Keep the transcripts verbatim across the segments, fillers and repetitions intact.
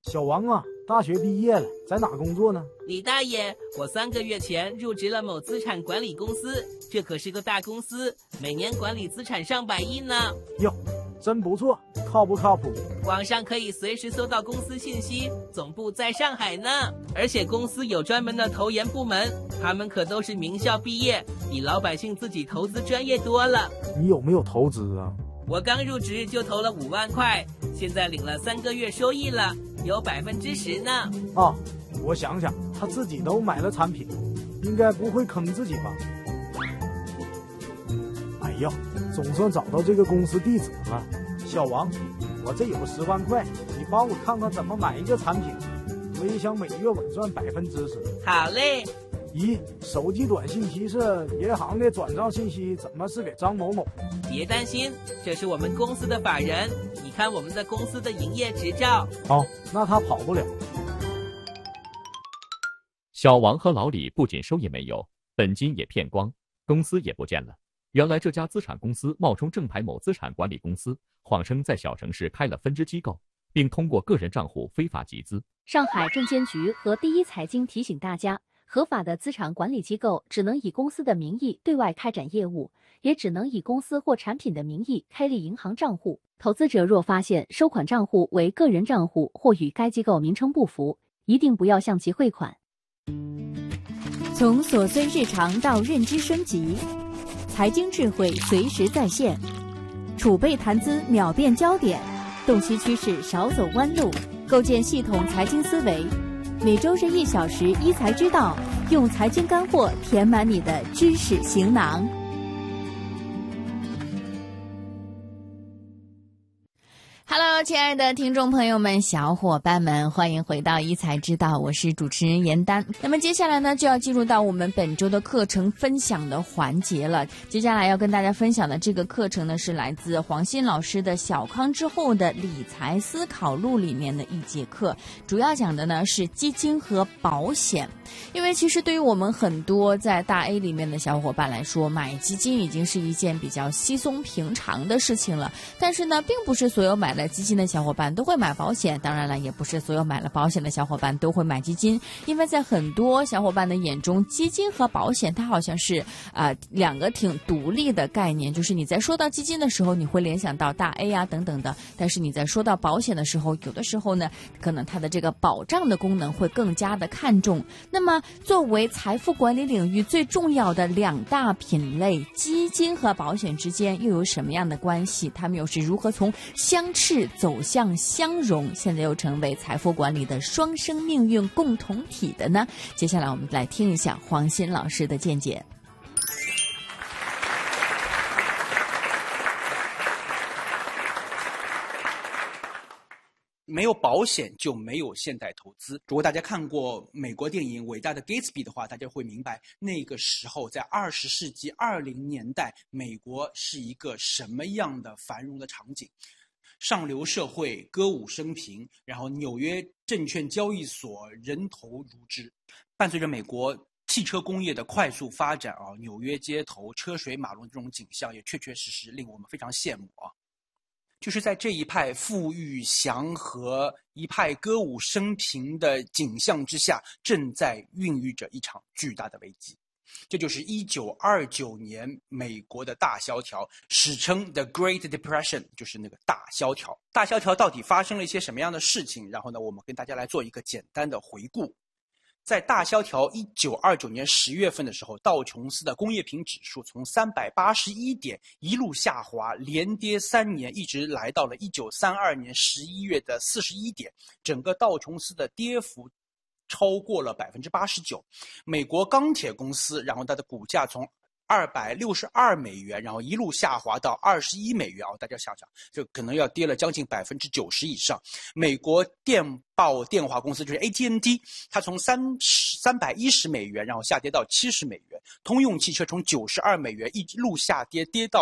小王啊，大学毕业了，在哪工作呢？ 李大爷，我三个月前入职了某资产管理公司，这可是个大公司，每年管理资产上百亿呢。 哟，真不错，靠不靠谱？ 网上可以随时搜到公司信息，总部在上海呢。而且公司有专门的投研部门，他们可都是名校毕业，比老百姓自己投资专业多了。 你有没有投资啊？ 我刚入职就投了五万块，现在领了三个月收益了，有百分之十呢。 啊，我想想，他自己都买了产品，应该不会坑自己吧？哎呀，总算找到这个公司地址了。小王，我这有十万块，你帮我看看怎么买一个产品，我也想每月稳赚百分之十。 好嘞。 咦，手机短信提示银行的转账信息怎么是给张某某？ 别担心，这是我们公司的法人，你看我们的公司的营业执照。 好，那他跑不了。 小王和老李不仅收益没有，本金也骗光，公司也不见了。原来这家资产公司冒充正牌某资产管理公司，谎称在小城市开了分支机构，并通过个人账户非法集资。 上海证监局和第一财经提醒大家，合法的资产管理机构只能以公司的名义对外开展业务，也只能以公司或产品的名义开立银行账户。投资者若发现收款账户为个人账户或与该机构名称不符，一定不要向其汇款。 从琐碎日常到认知升级，财经智慧随时在线，储备谈资秒变焦点，洞悉趋势少走弯路，构建系统财经思维。每周日一小时一财之道，用财经干货填满你的知识行囊。Hello， 亲爱的听众朋友们、小伙伴们，欢迎回到一财之道，我是主持人严丹。那么接下来呢，就要进入到我们本周的课程分享的环节了。接下来要跟大家分享的这个课程呢，是来自黄鑫老师的《小康之后的理财思考录》里面的一节课，主要讲的呢是基金和保险。因为其实对于我们很多在大 A 里面的小伙伴来说，买基金已经是一件比较稀松平常的事情了。但是呢，并不是所有买了基金的小伙伴都会买保险，当然了，也不是所有买了保险的小伙伴都会买基金。因为在很多小伙伴的眼中，基金和保险它好像是啊、呃、两个挺独立的概念，就是你在说到基金的时候，你会联想到大 A 啊等等的，但是你在说到保险的时候，有的时候呢，可能它的这个保障的功能会更加的看重。那么作为财富管理领域最重要的两大品类，基金和保险之间又有什么样的关系？它们又是如何从相斥走向相融，现在又成为财富管理的双生命运共同体的呢？接下来我们来听一下黄鑫老师的见解。 没有保险就没有现代投资。如果大家看过美国电影《伟大的 Gatsby》的话，大家会明白那个时候在二十世纪二零年代，美国是一个什么样的繁荣的场景。上流社会歌舞升平，然后纽约证券交易所人头如织。伴随着美国汽车工业的快速发展啊，纽约街头车水马龙这种景象也确确实实令我们非常羡慕啊。就是在这一派富裕祥和、一派歌舞升平的景象之下，正在孕育着一场巨大的危机。这就是一九二九年美国的大萧条，史称 The Great Depression， 就是那个大萧条。大萧条到底发生了一些什么样的事情？然后呢，我们跟大家来做一个简单的回顾。在大萧条一九二九年十月份的时候，道琼斯的工业品指数从三百八十一点一路下滑，连跌三年，一直来到了一九三二年十一月的四十一点，整个道琼斯的跌幅超过了百分之八十九。美国钢铁公司，然后它的股价从二百六十二美元，然后一路下滑到二十一美元啊！大家想想，这可能要跌了将近百分之九十以上。美国电报电话公司就是 A T and T， 它从三三百一十美元，然后下跌到七十美元。通用汽车从九十二美元一路下跌，跌到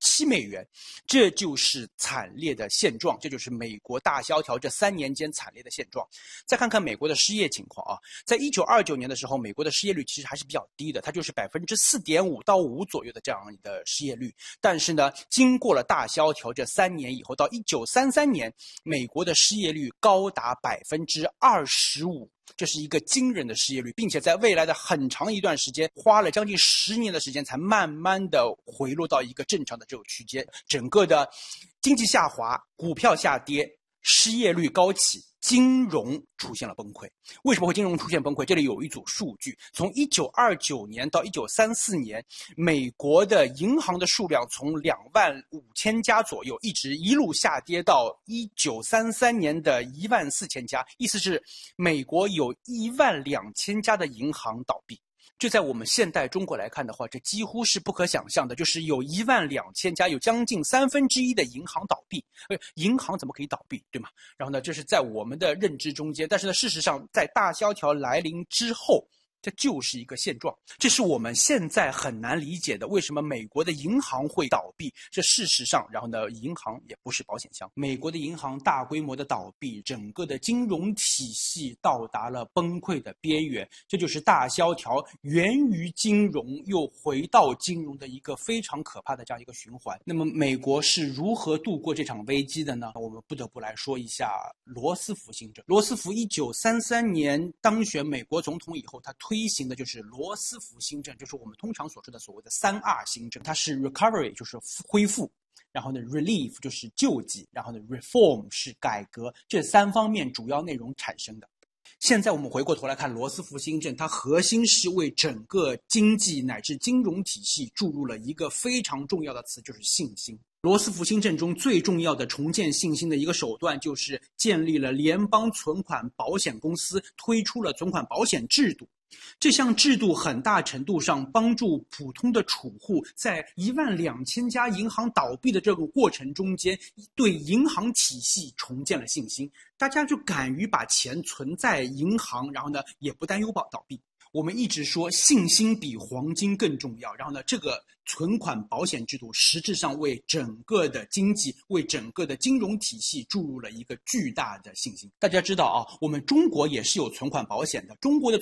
七美元，这就是惨烈的现状，这就是美国大萧条这三年间惨烈的现状。再看看美国的失业情况啊，在一九二九年的时候，美国的失业率其实还是比较低的，它就是百分之四点五到五左右的这样的失业率。但是呢，经过了大萧条这三年以后，到一九三三年，美国的失业率高达百分之二十五。这是一个惊人的失业率，并且在未来的很长一段时间，花了将近十年的时间，才慢慢的回落到一个正常的这种区间。整个的经济下滑，股票下跌，失业率高起，金融出现了崩溃。为什么会金融出现崩溃？这里有一组数据，从一九二九年到一九三四年，美国的银行的数量从两万五千家左右，一直一路下跌到一九三三年的一万四千家，意思是美国有一万两千家的银行倒闭。这在我们现代中国来看的话，这几乎是不可想象的，就是有一万两千家，有将近三分之一的银行倒闭。呃，银行怎么可以倒闭，对吗？然后呢，这是在我们的认知中间，但是呢，事实上，在大萧条来临之后，这就是一个现状，这是我们现在很难理解的。为什么美国的银行会倒闭？这事实上，然后呢，银行也不是保险箱。美国的银行大规模的倒闭，整个的金融体系到达了崩溃的边缘。这就是大萧条源于金融又回到金融的一个非常可怕的这样一个循环。那么，美国是如何度过这场危机的呢？我们不得不来说一下罗斯福新政。罗斯福一九三三年当选美国总统以后，他推行的就是罗斯福新政，就是我们通常所说的所谓的三 R 新政。它是 recovery 就是恢复，然后呢 relief 就是救济，然后呢 reform 是改革，这三方面主要内容产生的。现在我们回过头来看罗斯福新政，它核心是为整个经济乃至金融体系注入了一个非常重要的词，就是信心。罗斯福新政中最重要的重建信心的一个手段，就是建立了联邦存款保险公司，推出了存款保险制度。这项制度很大程度上帮助普通的储户在一万两千家银行倒闭的这个过程中间，对银行体系重建了信心。大家就敢于把钱存在银行，然后呢，也不担忧倒闭。我们一直说信心比黄金更重要，然后呢，这个存款保险制度实质上为整个的经济、为整个的金融体系注入了一个巨大的信心。大家知道啊，我们中国也是有存款保险的，中国的